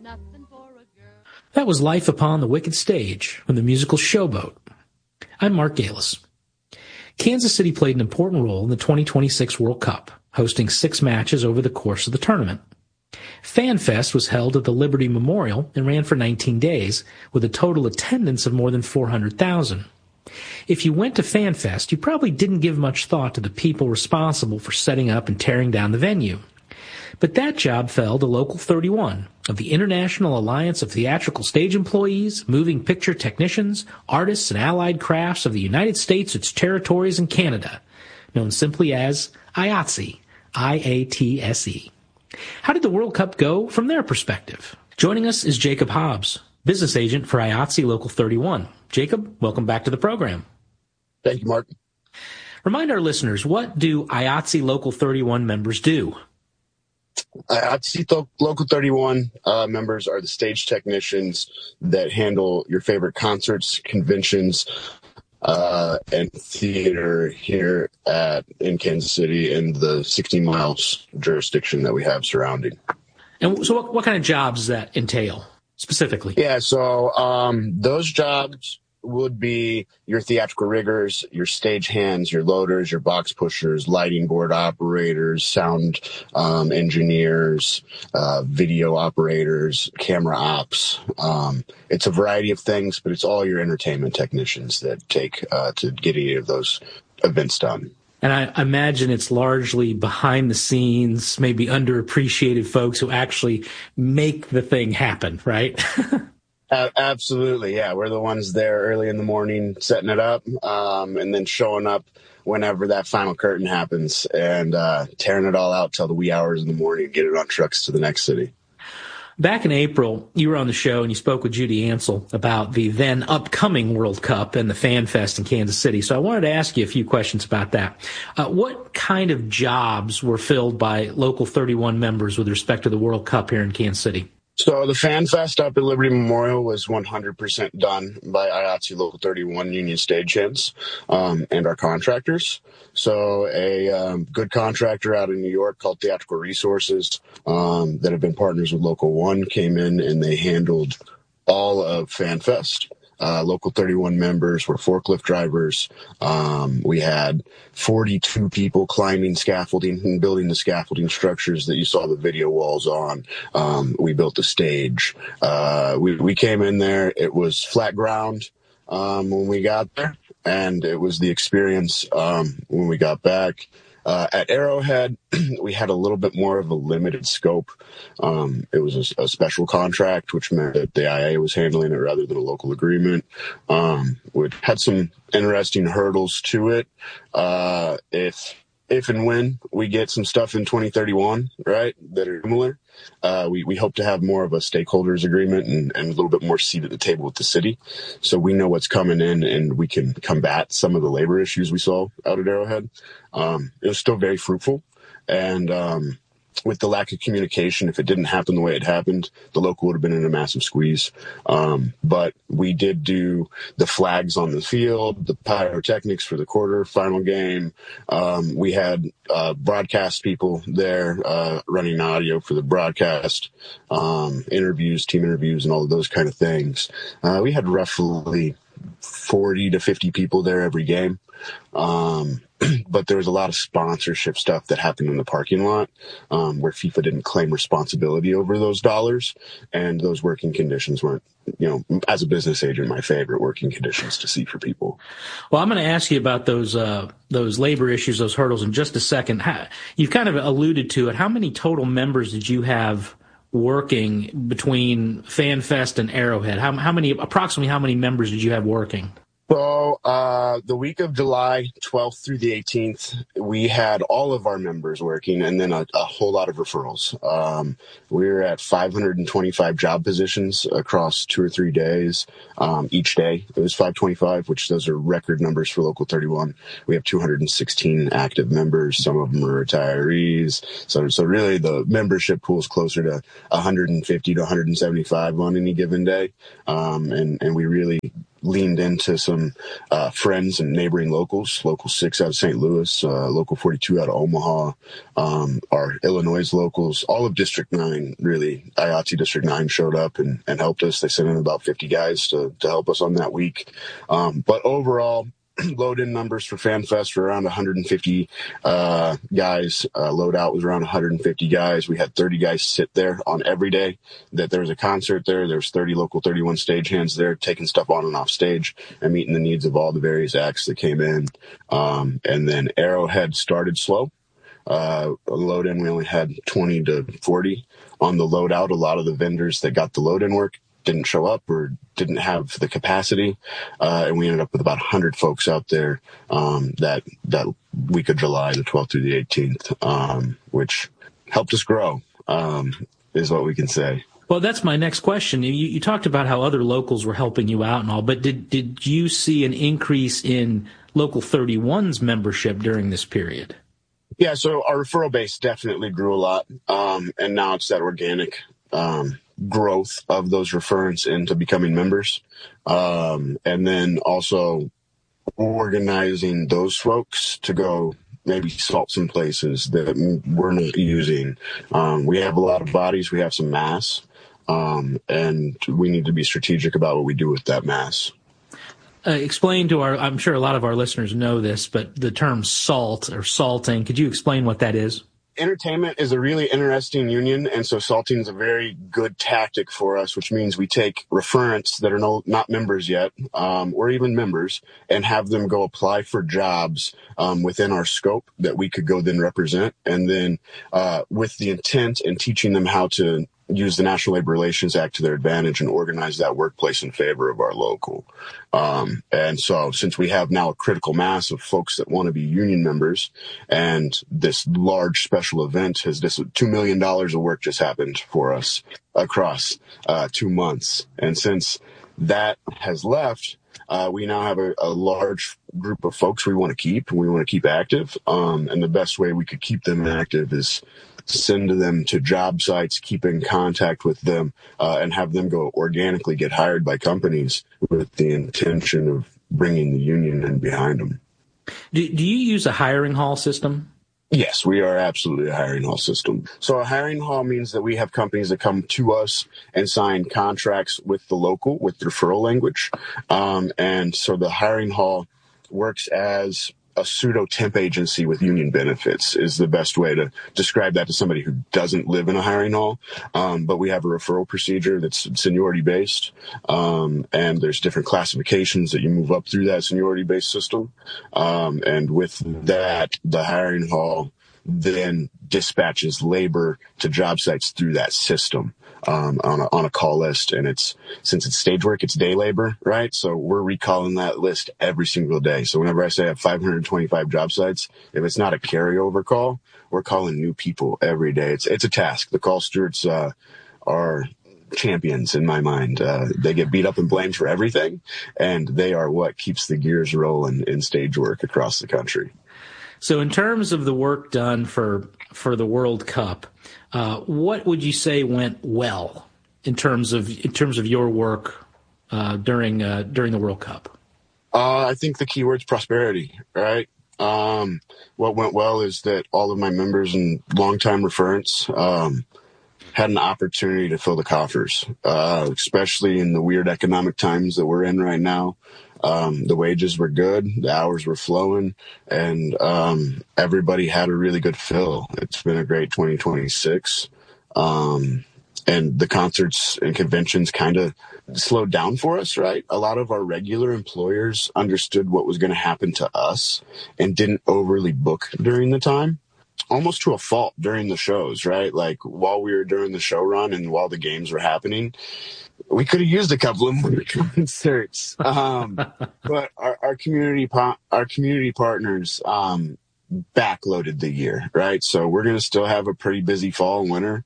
That was Life Upon the Wicked Stage from the musical Showboat. I'm Mark Galis. Kansas City played an important role in the 2026 World Cup, hosting 6 matches over the course of the tournament. FanFest was held at the Liberty Memorial and ran for 19 days, with a total attendance of more than 400,000. If you went to FanFest, you probably didn't give much thought to the people responsible for setting up and tearing down the venue. But that job fell to Local 31 of the International Alliance of Theatrical Stage Employees, Moving Picture Technicians, Artists, and Allied Crafts of the United States, its territories, and Canada, known simply as IATSE, I-A-T-S-E. How did the World Cup go from their perspective? Joining us is Jacob Hobbs, business agent for IATSE Local 31. Jacob, welcome back to the program. Thank you, Mark. Remind our listeners, what do IATSE Local 31 members do? IATSE Local 31 members are the stage technicians that handle your favorite concerts, conventions, and theater here in Kansas City and the 16 miles jurisdiction that we have surrounding. And so what kind of jobs does that entail specifically? Yeah, so those jobs would be your theatrical riggers, your stage hands, your loaders, your box pushers, lighting board operators, sound engineers, video operators, camera ops. It's a variety of things, but it's all your entertainment technicians that take to get any of those events done. And I imagine it's largely behind the scenes, maybe underappreciated folks who actually make the thing happen, right? Absolutely, yeah. We're the ones there early in the morning setting it up, and then showing up whenever that final curtain happens and tearing it all out till the wee hours in the morning and get it on trucks to the next city. Back in April, you were on the show and you spoke with Judy Ansell about the then upcoming World Cup and the FanFest in Kansas City. So I wanted to ask you a few questions about that. What kind of jobs were filled by Local 31 members with respect to the World Cup here in Kansas City? So the FanFest up at Liberty Memorial was 100% done by IATSE Local 31 union stagehands and our contractors. So a good contractor out in New York called Theatrical Resources that have been partners with Local 1 came in and they handled all of FanFest. Local 31 members were forklift drivers. We had 42 people climbing scaffolding and building the scaffolding structures that you saw the video walls on. We built the stage. We came in there. It was flat ground when we got there, and it was the experience when we got back. At Arrowhead, we had a little bit more of a limited scope. It was a special contract, which meant that the IA was handling it rather than a local agreement. We had some interesting hurdles to it. If and when we get some stuff in 2031, right, that are similar, we hope to have more of a stakeholders agreement and a little bit more seat at the table with the city. So we know what's coming in and we can combat some of the labor issues we saw out at Arrowhead. It was still very fruitful. And with the lack of communication, if it didn't happen the way it happened, the local would have been in a massive squeeze. But we did do the flags on the field, the pyrotechnics for the quarterfinal game. We had broadcast people there running audio for the broadcast, interviews, team interviews, and all of those kind of things. We had roughly 40 to 50 people there every game. But there was a lot of sponsorship stuff that happened in the parking lot where FIFA didn't claim responsibility over those dollars, and those working conditions weren't, as a business agent, my favorite working conditions to see for people. Well, I'm going to ask you about those labor issues, those hurdles in just a second. You've kind of alluded to it. How many total members did you have working between FanFest and Arrowhead? Approximately how many members did you have working? So the week of July 12th through the 18th, we had all of our members working and then a whole lot of referrals. We were at 525 job positions across 2 or 3 days. Each day it was 525, which those are record numbers for Local 31. We have 216 active members. Some of them are retirees. So really the membership pool is closer to 150 to 175 on any given day. And we really leaned into some friends and neighboring locals, Local 6 out of St. Louis, Local 42 out of Omaha, our Illinois locals, all of District 9, really. IATSE District 9 showed up and helped us. They sent in about 50 guys to help us on that week. But overall, load-in numbers for FanFest were around 150 guys. Load-out was around 150 guys. We had 30 guys sit there on every day that there was a concert there. There was 30 Local 31 stagehands there taking stuff on and off stage and meeting the needs of all the various acts that came in. And then Arrowhead started slow. Load-in, we only had 20 to 40. On the load-out, a lot of the vendors that got the load-in work didn't show up or didn't have the capacity. And we ended up with about 100 folks out there that week of July, the 12th through the 18th, which helped us grow, is what we can say. Well, that's my next question. You talked about how other locals were helping you out and all, but did you see an increase in Local 31's membership during this period? Yeah, so our referral base definitely grew a lot. And now it's that organic growth of those referrals into becoming members. And then also organizing those folks to go maybe salt some places that we're not using. We have a lot of bodies. We have some mass. And we need to be strategic about what we do with that mass. Explain to I'm sure a lot of our listeners know this, but the term SALT or salting, could you explain what that is? Entertainment is a really interesting union, and so salting is a very good tactic for us, which means we take referents that are not members yet, or even members, and have them go apply for jobs within our scope that we could go then represent, and then with the intent and teaching them how to use the National Labor Relations Act to their advantage and organize that workplace in favor of our local. And so since we have now a critical mass of folks that want to be union members, and this large special event this $2 million of work just happened for us across 2 months. And since that has left, we now have a large group of folks we want to keep active. And the best way we could keep them active is send them to job sites, keep in contact with them, and have them go organically get hired by companies with the intention of bringing the union in behind them. Do you use a hiring hall system? Yes, we are absolutely a hiring hall system. So a hiring hall means that we have companies that come to us and sign contracts with the local, with the referral language. And so the hiring hall works as a pseudo temp agency with union benefits is the best way to describe that to somebody who doesn't live in a hiring hall. But we have a referral procedure that's seniority based. And there's different classifications that you move up through that seniority based system. And with that, the hiring hall then dispatches labor to job sites through that system. On a call list, and since it's stage work, it's day labor, right? So we're recalling that list every single day. So whenever I say I have 525 job sites, if it's not a carryover call, we're calling new people every day. It's a task. The call stewards are champions in my mind. They get beat up and blamed for everything, and they are what keeps the gears rolling in stage work across the country. So in terms of the work done for the World Cup, what would you say went well in terms of your work during the World Cup? I think the key word's prosperity, right? What went well is that all of my members and longtime referents had an opportunity to fill the coffers, especially in the weird economic times that we're in right now. The wages were good, the hours were flowing, and everybody had a really good fill. It's been a great 2026. And the concerts and conventions kind of slowed down for us, right? A lot of our regular employers understood what was going to happen to us and didn't overly book during the time. Almost to a fault during the shows, right? Like while we were doing the show run and while the games were happening, we could have used a couple of more concerts. But our community partners backloaded the year, right? So we're going to still have a pretty busy fall and winter.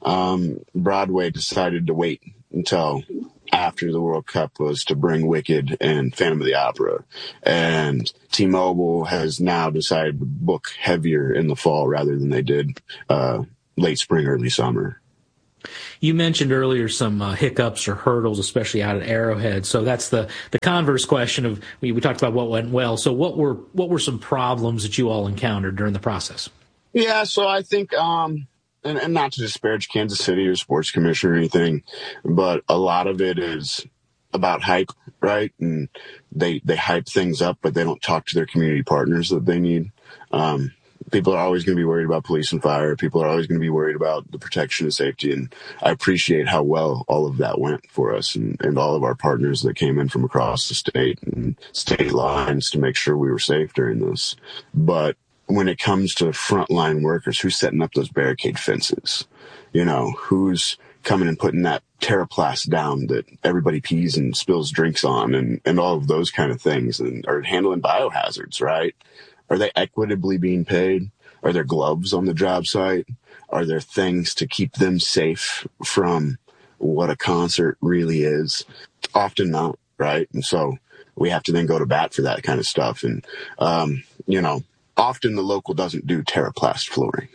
Broadway decided to wait until after the World Cup was to bring Wicked and Phantom of the Opera. And T-Mobile has now decided to book heavier in the fall rather than they did late spring, early summer. You mentioned earlier some hiccups or hurdles, especially out at Arrowhead. So that's the converse question of we talked about what went well. So what were some problems that you all encountered during the process? Yeah, so I think, and not to disparage Kansas City or sports commission or anything, but a lot of it is about hype, right? And they hype things up, but they don't talk to their community partners that they need. People are always going to be worried about police and fire. People are always going to be worried about the protection and safety. And I appreciate how well all of that went for us and all of our partners that came in from across the state and state lines to make sure we were safe during this. But when it comes to frontline workers, who's setting up those barricade fences? Who's coming and putting that TerraPlast down that everybody pees and spills drinks on and all of those kind of things, and are handling biohazards, right? Are they equitably being paid? Are there gloves on the job site? Are there things to keep them safe from what a concert really is? Often not, right? And so we have to then go to bat for that kind of stuff. And, often the local doesn't do TerraPlast flooring.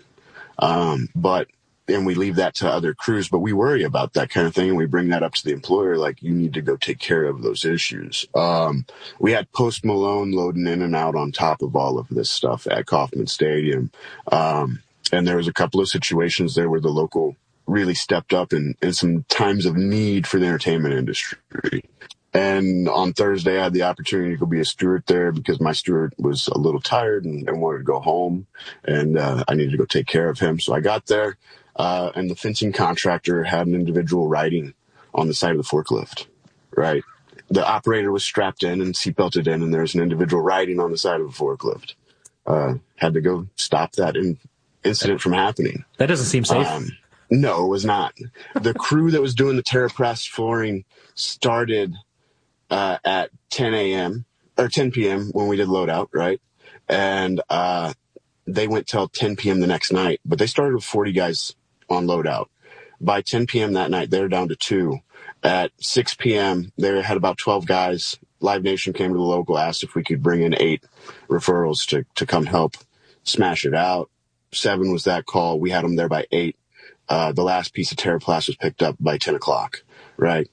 And we leave that to other crews, but we worry about that kind of thing. And we bring that up to the employer, like, you need to go take care of those issues. We had Post Malone loading in and out on top of all of this stuff at Kauffman Stadium. And there was a couple of situations there where the local really stepped up in some times of need for the entertainment industry. And on Thursday, I had the opportunity to go be a steward there because my steward was a little tired and wanted to go home, and I needed to go take care of him. So I got there, and the fencing contractor had an individual riding on the side of the forklift, right? The operator was strapped in and seatbelted in, and there's an individual riding on the side of the forklift. Had to go stop that incident from happening. That doesn't seem safe. No, it was not. The crew that was doing the TerraPlast flooring started at 10 a.m. or 10 p.m. when we did loadout, right? And they went till 10 p.m. the next night, but they started with 40 guys on loadout. By 10 p.m. that night, they were down to 2. At 6 p.m., they had about 12 guys. Live Nation came to the local, asked if we could bring in 8 referrals to come help smash it out. 7 was that call. We had them there by 8. The last piece of TerraPlast was picked up by 10 o'clock, right?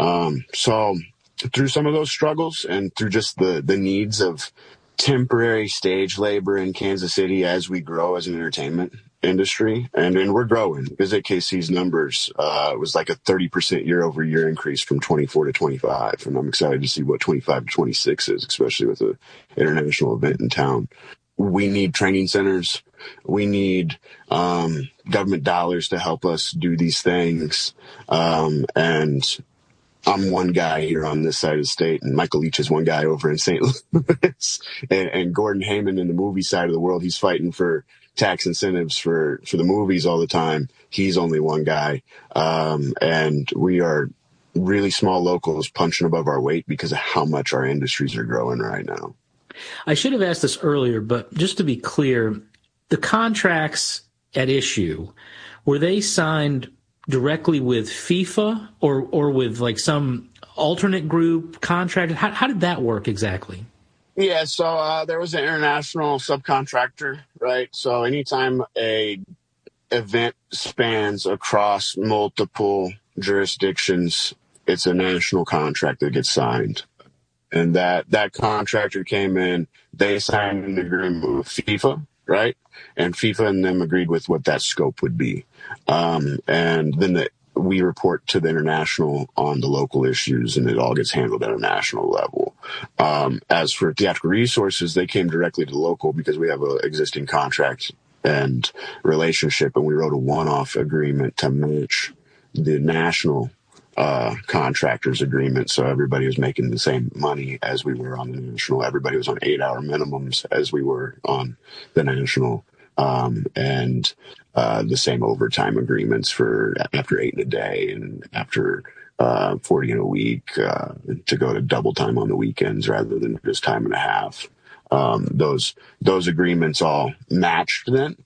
So through some of those struggles and through just the needs of temporary stage labor in Kansas City as we grow as an entertainment industry, and we're growing. Visit KC's numbers was like a 30% year over year increase from 24 to 25, and I'm excited to see what 25 to 26 is, especially with an international event in town. We need training centers. We need government dollars to help us do these things, and I'm one guy here on this side of the state, and Michael Leach is one guy over in St. Louis, and Gordon Heyman in the movie side of the world, he's fighting for tax incentives for the movies all the time. He's only one guy. And we are really small locals punching above our weight because of how much our industries are growing right now. I should have asked this earlier, but just to be clear, the contracts at issue, were they signed directly with FIFA or with like some alternate group contract? How did that work exactly? Yeah, so there was an international subcontractor, right? So anytime a event spans across multiple jurisdictions, it's a national contract that gets signed. And that contractor came in, they signed an agreement with FIFA, right? And FIFA and them agreed with what that scope would be. And then we report to the international on the local issues, and it all gets handled at a national level. As for theatrical resources, they came directly to the local because we have an existing contract and relationship, and we wrote a one-off agreement to match the national contractors agreement. So everybody was making the same money as we were on the national. Everybody was on 8-hour minimums as we were on the national. And the same overtime agreements for after 8 in a day and after 40 in a week, to go to double time on the weekends rather than just time and a half. Those agreements all matched then.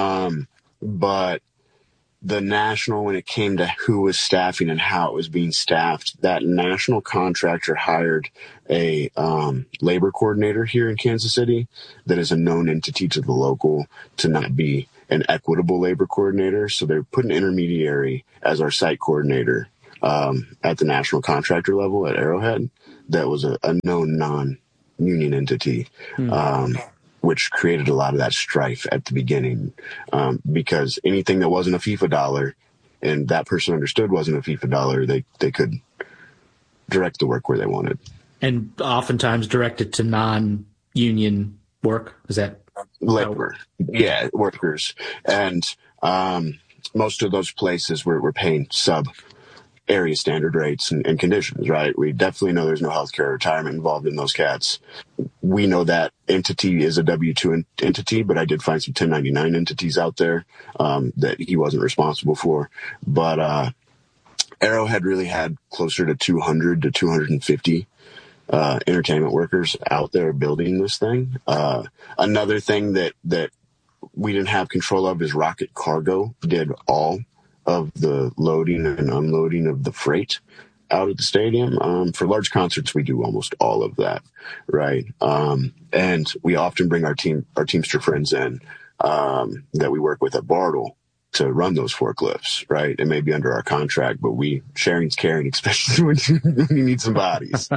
But the national, when it came to who was staffing and how it was being staffed, that national contractor hired a labor coordinator here in Kansas City that is a known entity to the local to not be an equitable labor coordinator. So they put an intermediary as our site coordinator at the national contractor level at Arrowhead. That was a known non-union entity, which created a lot of that strife at the beginning, because anything that wasn't a FIFA dollar and that person understood wasn't a FIFA dollar, they could direct the work where they wanted. And oftentimes direct it to non-union work. Is that labor? Yeah, workers. And most of those places were paying sub area standard rates and conditions, right? We definitely know there's no healthcare or retirement involved in those cats. We know that entity is a W-2 entity, but I did find some 1099 entities out there that he wasn't responsible for. But Arrowhead really had closer to 200 to 250 entertainment workers out there building this thing. Another thing that we didn't have control of is Rocket Cargo did all of the loading and unloading of the freight out of the stadium. For large concerts, we do almost all of that, right? And we often bring our Teamster friends in that we work with at Bartle to run those forklifts, right? It may be under our contract, but sharing's caring, especially when you need some bodies.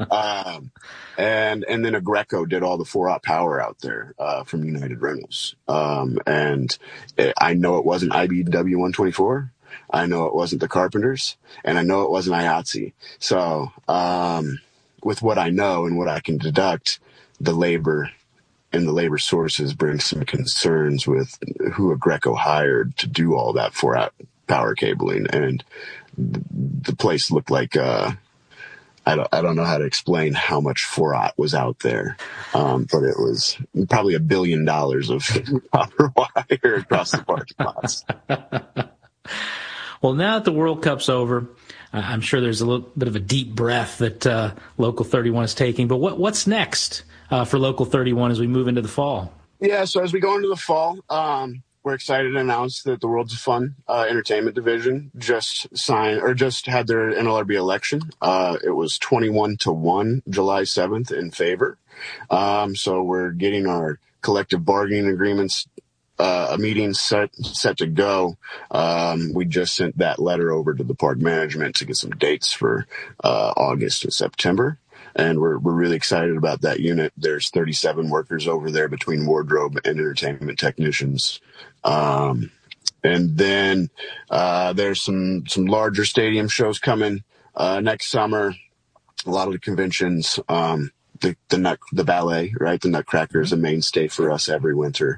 And then Agreco did all the 4-aught power out there from United Rentals. And I know it wasn't IBW 124. I know it wasn't the Carpenters, and I know it wasn't IATSE. So with what I know and what I can deduct, the labor and the labor sources bring some concerns with who Agreco hired to do all that 4-aught power cabling. And the place looked like I don't know how to explain how much 4-aught was out there, but it was probably $1 billion of copper wire across the parking lots. Well, now that the World Cup's over, I'm sure there's a little bit of a deep breath that Local 31 is taking. But what's next for Local 31 as we move into the fall? Yeah, so as we go into the fall, we're excited to announce that the Worlds of Fun Entertainment Division just had their NLRB election. It was 21-1 July 7th in favor. So we're getting our collective bargaining agreements a meeting set to go. We just sent that letter over to the park management to get some dates for August and September. And we're really excited about that unit. There's 37 workers over there between wardrobe and entertainment technicians. And then there's some larger stadium shows coming next summer. A lot of the conventions, the ballet, right? The Nutcracker is a mainstay for us every winter.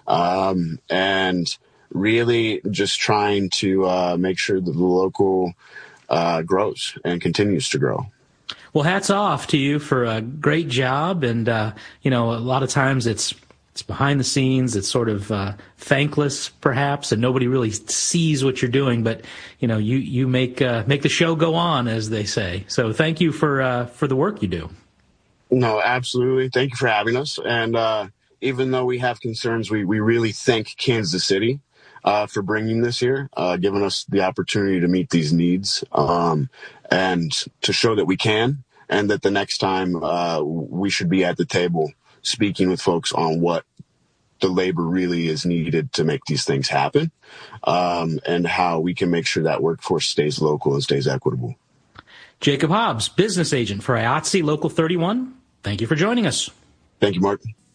And really just trying to make sure that the local grows and continues to grow. Well, hats off to you for a great job. And, a lot of times it's behind the scenes. It's sort of thankless, perhaps, and nobody really sees what you're doing. But, you make the show go on, as they say. So thank you for the work you do. No, absolutely. Thank you for having us. And even though we have concerns, we really thank Kansas City for bringing this here, giving us the opportunity to meet these needs and to show that we can, and that the next time we should be at the table speaking with folks on what the labor really is needed to make these things happen, and how we can make sure that workforce stays local and stays equitable. Jacob Hobbs, business agent for IATSE Local 31. Thank you for joining us. Thank you, Mark.